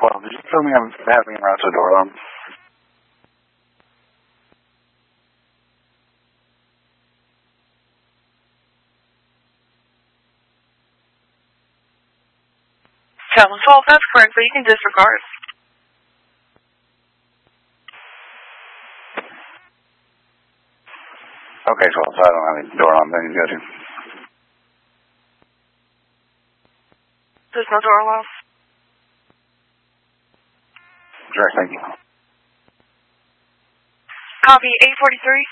12. Did you tell me I'm having around to the door alarm? Challenge 12, that's correct, but you can disregard. Okay, 12, so I don't have any door alarm that I need to go to. There's no door alarm. Sure, thank you. Copy 843.